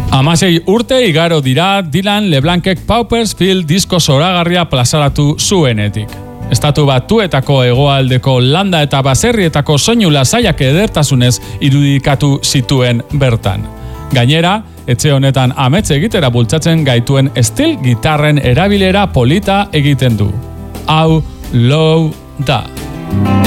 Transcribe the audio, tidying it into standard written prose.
16 urte igaro dira Dylan LeBlancek Pauper's Field disko zoragarria plazaratu zuenetik. Estatu Batuetako hegoaldeko landa eta baserrietako soinu lasaiak edertasunez irudikatu zituen bertan. Gainera, etxe honetan amets egitera bultzatzen gaituen steel gitarren erabilera polita egiten du. Hau low da.